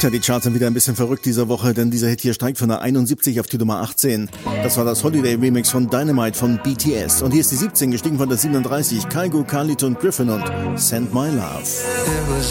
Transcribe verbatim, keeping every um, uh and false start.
Tja, die Charts sind wieder ein bisschen verrückt diese Woche, denn dieser Hit hier steigt von der einundsiebzig auf die Nummer achtzehn. Das war das Holiday Remix von Dynamite von B T S. Und hier ist die siebzehn, gestiegen von der siebenunddreißig. Kygo, Khalid und Griffin und Send My Love.